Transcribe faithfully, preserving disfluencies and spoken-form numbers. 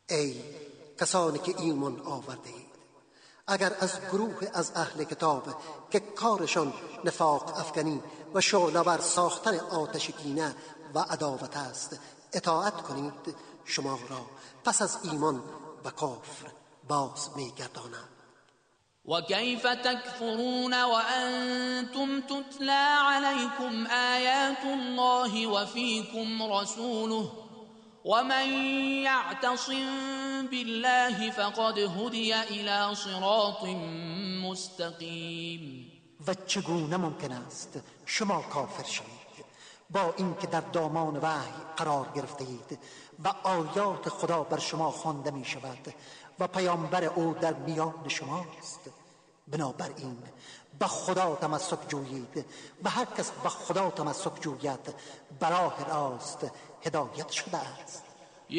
ای کسانی که ایمان آورده اید، اگر از گروه از اهل کتاب که کارشان نفاق افکنی و شعله‌ور ساختن آتش کینه و عداوت است اطاعت کنید، شما را پس از ایمان و کفر باز می‌گردانند. وكيف تكفرون وأنتم تتلى عليكم آيات الله وفيكم رسوله ومن يعتصم بالله فقد هدي إلى صراط مستقيم. و چگونه ممکن است شما کافر شوید با اینکه در دامان وحی قرار گرفته اید و آیات خدا بر شما خوانده می شود و پیامبر او در میان شماست؟ بنابراین به خدا تمسک جویید و هر کس به خدا تمسک جوید به راه راست هدایت شده است.